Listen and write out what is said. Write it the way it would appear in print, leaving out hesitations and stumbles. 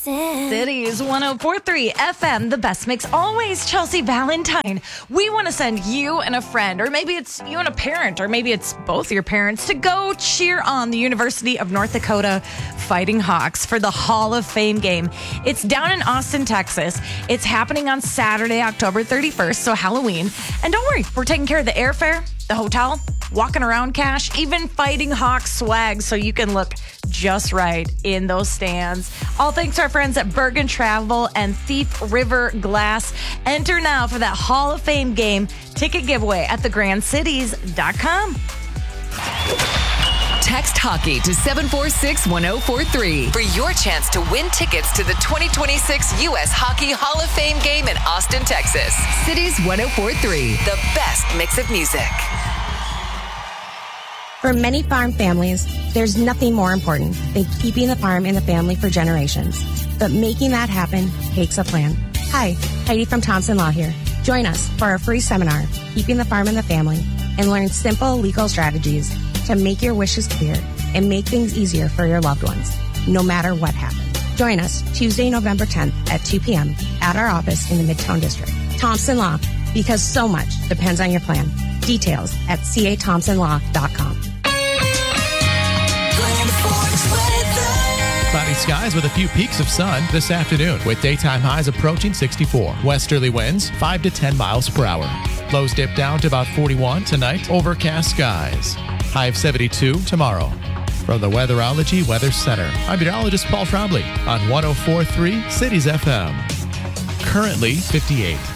Cities 104.3 FM, the best mix always. Chelsea Valentine. We want to send you and a friend, or maybe it's you and a parent, or maybe it's both your parents, to go cheer on the University of North Dakota Fighting Hawks for the Hall of Fame game. It's down in Austin, Texas. It's happening on Saturday, October 31st, so Halloween. And don't worry, we're taking care of the airfare, the hotel, walking around cash, even Fighting Hawks swag, so you can look just right in those stands. All thanks to our friends at Bergen Travel and Thief River Glass. Enter now for that Hall of Fame game ticket giveaway at thegrandcities.com. Text hockey to 746-1043 for your chance to win tickets to the 2026 U.S. Hockey Hall of Fame game in Austin, Texas. Cities 104.3, the best mix of music. For many farm families, there's nothing more important than keeping the farm in the family for generations. But making that happen takes a plan. Hi, Heidi from Thompson Law here. Join us for our free seminar, Keeping the Farm in the Family, and learn simple legal strategies to make your wishes clear and make things easier for your loved ones, no matter what happens. Join us Tuesday, November 10th at 2 p.m. at our office in the Midtown District. Thompson Law, because so much depends on your plan. Details at cathompsonlaw.com. Cloudy skies with a few peaks of sun this afternoon with daytime highs approaching 64. Westerly winds 5 to 10 miles per hour. Lows dip down to about 41 tonight. Overcast skies. High of 72 tomorrow. From the Weatherology Weather Center, I'm meteorologist Paul Trombley on 104.3 Cities FM. Currently 58.